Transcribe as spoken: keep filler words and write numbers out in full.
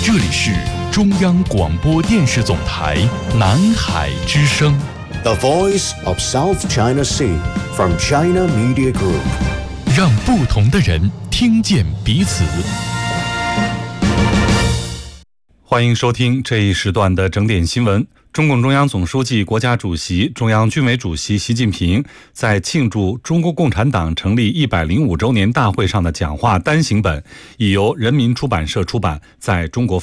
这里是中央广播电视总台南海之声 The Voice of South China Sea from China Media Group， 让不同的人听见彼此。欢迎收听这一时段的整点新闻。中共中央总书记、国家主席、中央军委主席习近平在庆祝中国共产党成立一百零五周年大会上的讲话单行本已由人民出版社出版，在中国